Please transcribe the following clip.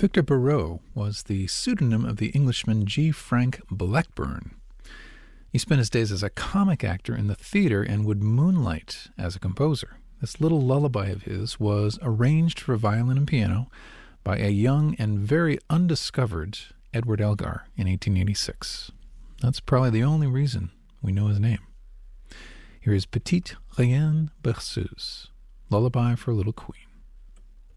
Victor Barreau was the pseudonym of the Englishman G. Frank Blackburn. He spent his days as a comic actor in the theater and would moonlight as a composer. This little lullaby of his was arranged for violin and piano by a young and very undiscovered Edward Elgar in 1886. That's probably the only reason we know his name. Here is Petite Reine Berceuse, Lullaby for Little Queen.